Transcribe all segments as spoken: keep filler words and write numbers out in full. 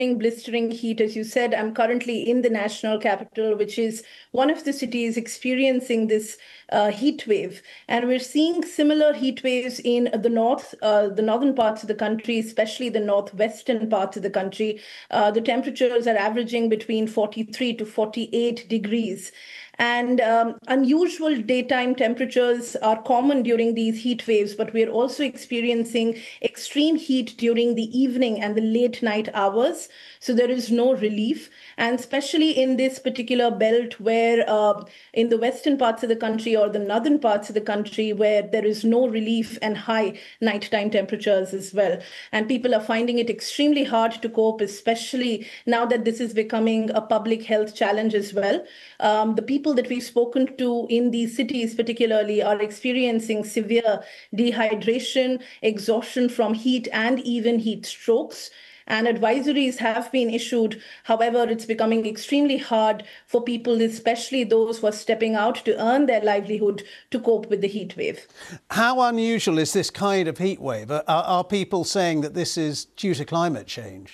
blistering heat. As you said, I'm currently in the national capital, which is one of the cities experiencing this uh, heat wave. And we're seeing similar heat waves in the north, uh, the northern parts of the country, especially the northwestern parts of the country. Uh, the temperatures are averaging between forty-three to forty-eight degrees. And um, unusual daytime temperatures are common during these heat waves, but we're also experiencing extreme heat during the evening and the late night hours. So there is no relief. And especially in this particular belt where uh, in the western parts of the country or the northern parts of the country where there is no relief and high nighttime temperatures as well. And people are finding it extremely hard to cope, especially now that this is becoming a public health challenge as well. Um, the people that we've spoken to in these cities particularly are experiencing severe dehydration, exhaustion from heat, and even heat strokes. And advisories have been issued. However, it's becoming extremely hard for people, especially those who are stepping out to earn their livelihood, to cope with the heat wave. How unusual is this kind of heat wave? Are, are people saying that this is due to climate change?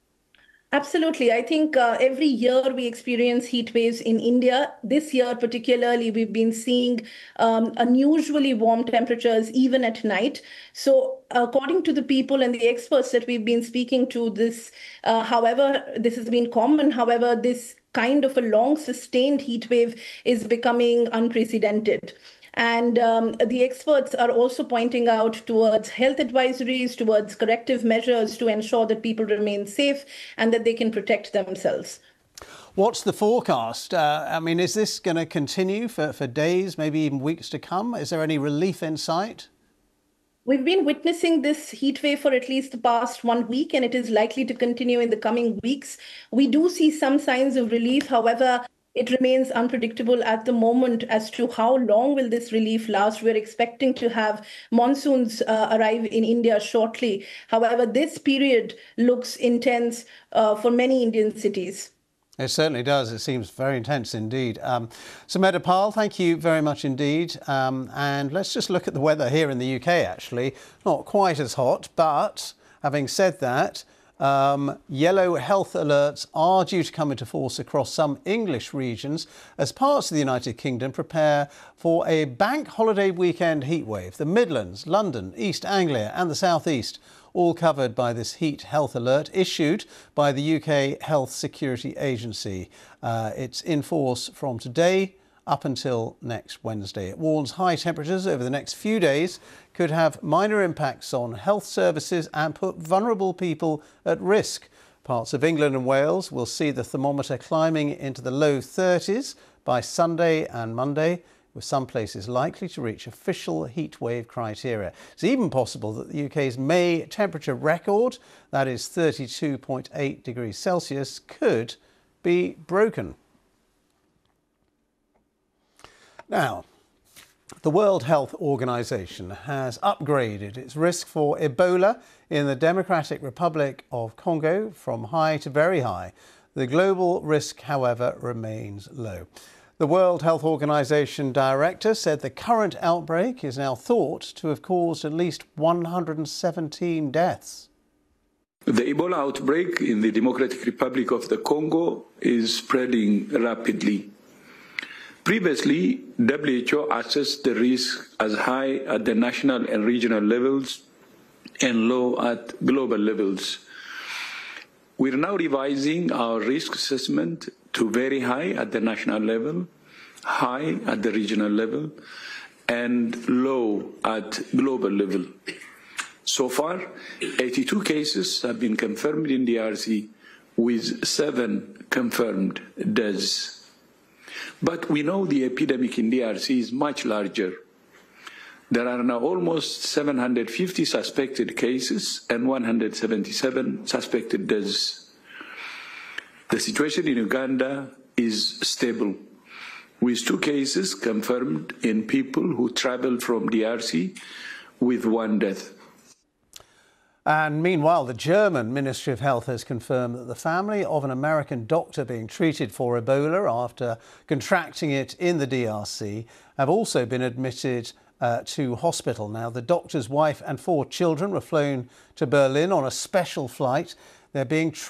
Absolutely. I think uh, every year we experience heat waves in India. This year particularly, we've been seeing um, unusually warm temperatures even at night. So according to the people and the experts that we've been speaking to, this, uh, however, this has been common. However, this kind of a long sustained heat wave is becoming unprecedented. And um, the experts are also pointing out towards health advisories, towards corrective measures to ensure that people remain safe and that they can protect themselves. What's the forecast? Uh, I mean, is this going to continue for, for days, maybe even weeks to come? Is there any relief in sight? We've been witnessing this heat wave for at least the past one week, and it is likely to continue in the coming weeks. We do see some signs of relief. However, it remains unpredictable at the moment as to how long will this relief last. We're expecting to have monsoons uh, arrive in India shortly. However, this period looks intense uh, for many Indian cities. It certainly does. It seems very intense indeed. Um, Sumedha Pal, thank you very much indeed. Um, and let's just look at the weather here in the U K, actually. Not quite as hot, but having said that, Um, yellow health alerts are due to come into force across some English regions as parts of the United Kingdom prepare for a bank holiday weekend heatwave. The Midlands, London, East Anglia and the South East all covered by this heat health alert issued by the U K Health Security Agency. Uh, it's in force from today up until next Wednesday. It warns high temperatures over the next few days could have minor impacts on health services and put vulnerable people at risk. Parts of England and Wales will see the thermometer climbing into the low thirties by Sunday and Monday, with some places likely to reach official heatwave criteria. It's even possible that the U K's May temperature record, that is thirty-two point eight degrees Celsius, could be broken. Now, the World Health Organization has upgraded its risk for Ebola in the Democratic Republic of Congo from high to very high. The global risk, however, remains low. The World Health Organization director said the current outbreak is now thought to have caused at least one hundred seventeen deaths. The Ebola outbreak in the Democratic Republic of the Congo is spreading rapidly. Previously, W H O assessed the risk as high at the national and regional levels and low at global levels. We're now revising our risk assessment to very high at the national level, high at the regional level, and low at global level. So far, eighty-two cases have been confirmed in D R C, with seven confirmed deaths. But we know the epidemic in D R C is much larger. There are now almost seven hundred fifty suspected cases and one hundred seventy-seven suspected deaths. The situation in Uganda is stable, with two cases confirmed in people who traveled from D R C, with one death. And meanwhile, the German Ministry of Health has confirmed that the family of an American doctor being treated for Ebola after contracting it in the D R C have also been admitted uh, to hospital. Now, the doctor's wife and four children were flown to Berlin on a special flight. They're being treated